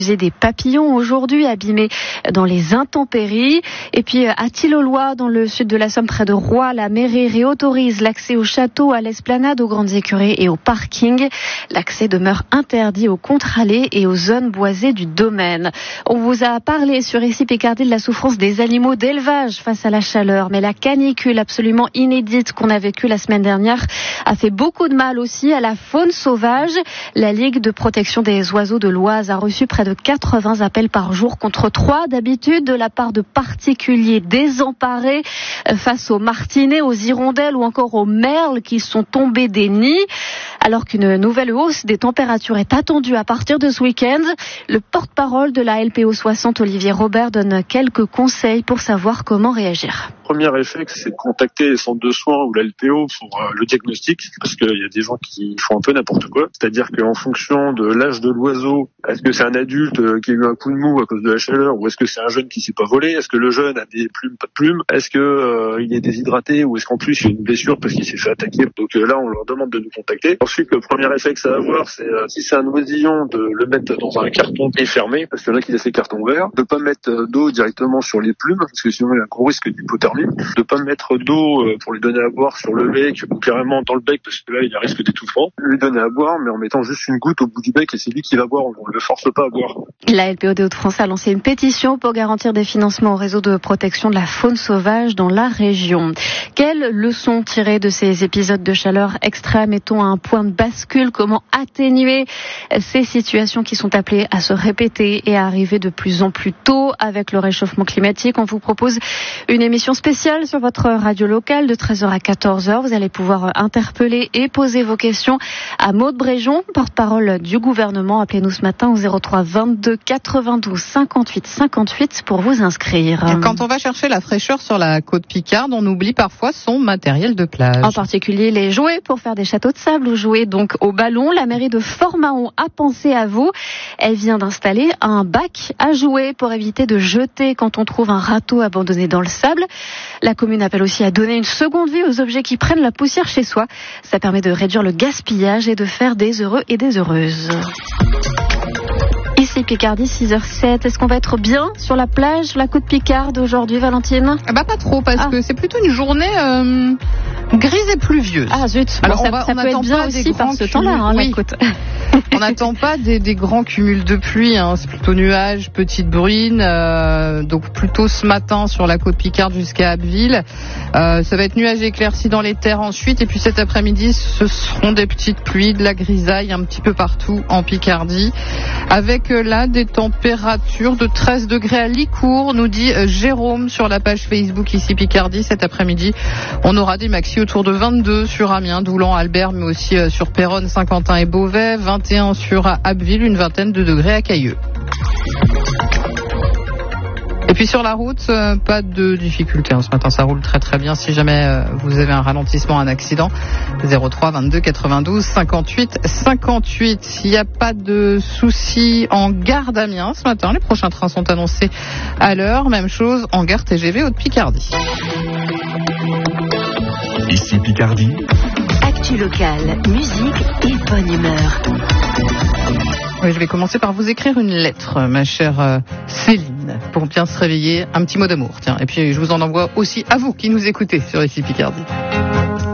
Des papillons aujourd'hui abîmés dans les intempéries. Et puis à Tilloloy, dans le sud de la Somme, près de Roye, la mairie réautorise l'accès au château, à l'esplanade, aux grandes écuries et au parking. L'accès demeure interdit aux contre-allées et aux zones boisées du domaine. On vous a parlé sur ici Picardie de la souffrance des animaux d'élevage face à la chaleur, mais la canicule absolument inédite qu'on a vécue la semaine dernière a fait beaucoup de mal aussi à la faune sauvage. La Ligue de protection des oiseaux de l'Oise a reçu près de 80 appels par jour contre 3 d'habitude de la part de particuliers désemparés face aux martinets, aux hirondelles ou encore aux merles qui sont tombés des nids. Alors qu'une nouvelle hausse des températures est attendue à partir de ce week-end, le porte-parole de la LPO 60, Olivier Robert, donne quelques conseils pour savoir comment réagir. Premier réflexe, c'est de contacter les centres de soins ou la LPO pour le diagnostic, parce qu'il y a des gens qui font un peu n'importe quoi. C'est-à-dire qu'en fonction de l'âge de l'oiseau, est-ce que c'est un adulte qui a eu un coup de mou à cause de la chaleur, ou est-ce que c'est un jeune qui s'est pas volé? Est-ce que le jeune a des plumes, pas de plumes? Est-ce que il est déshydraté, ou est-ce qu'en plus il y a une blessure parce qu'il s'est fait attaquer? Donc là, on leur demande de nous contacter. Ensuite, le premier réflexe à avoir, c'est si c'est un oisillon, de le mettre dans un carton et fermé, parce qu'il y en a qui laissent les cartons ouverts. De pas mettre d'eau directement sur les plumes, parce que sinon il y a un gros risque d'hypothermie. De pas mettre d'eau pour lui donner à boire sur le bec ou carrément dans le bec, parce que là il y a risque d'étouffement. Lui donner à boire, mais en mettant juste une goutte au bout du bec, et c'est lui qui va boire, on ne le force pas à boire. La LPO des Hauts-de-France a lancé une pétition pour garantir des financements au réseau de protection de la faune sauvage dans la région. Quelles leçons tirer de ces épisodes de chaleur extrême? Est-on à un point de bascule? Comment atténuer ces situations qui sont appelées à se répéter et à arriver de plus en plus tôt avec le réchauffement climatique? On vous propose une émission spéciale sur votre radio locale de 13h à 14h. Vous allez pouvoir interpeller et poser vos questions à Maude Bréjon, porte-parole du gouvernement. Appelez-nous ce matin au 03 22 92 58 58 pour vous inscrire. Quand on va chercher la fraîcheur sur la côte Picarde, on oublie parfois son matériel de plage. En particulier les jouets pour faire des châteaux de sable ou jouer donc au ballon. La mairie de Fort-Mahon a pensé à vous. Elle vient d'installer un bac à jouets pour éviter de jeter quand on trouve un râteau abandonné dans le sable. La commune appelle aussi à donner une seconde vie aux objets qui prennent la poussière chez soi. Ça permet de réduire le gaspillage et de faire des heureux et des heureuses. Ici Picardie, 6h07. Est-ce qu'on va être bien sur la plage, sur la côte Picarde aujourd'hui, Valentine? Pas trop, parce que c'est plutôt une journée grise et pluvieuse. Ah zut. Alors ça peut être bien aussi par ce temps-là, oui. La côte. On n'attend pas des grands cumuls de pluie, c'est plutôt nuages, petites bruines, donc plutôt ce matin sur la côte Picarde jusqu'à Abbeville. Ça va être nuages éclaircis dans les terres ensuite, et puis cet après-midi, ce seront des petites pluies, de la grisaille un petit peu partout en Picardie, avec là des températures de 13 degrés à Licourt, nous dit Jérôme sur la page Facebook ici Picardie. Cet après-midi, on aura des maxi autour de 22 sur Amiens, Doulan, Albert, mais aussi sur Péronne, Saint-Quentin et Beauvais, 21 sur Abbeville, une vingtaine de degrés à Cailleux. Et puis sur la route, pas de difficulté ce matin, ça roule très très bien. Si jamais vous avez un ralentissement, un accident, 03 22 92 58 58. Il n'y a pas de souci en gare d'Amiens ce matin. Les prochains trains sont annoncés à l'heure. Même chose en gare TGV Haute-Picardie. Ici Picardie. Actu locale, musique et bonne humeur. Oui, je vais commencer par vous écrire une lettre, ma chère Céline, pour bien se réveiller. Un petit mot d'amour, tiens. Et puis je vous en envoie aussi à vous qui nous écoutez sur ici Picardie.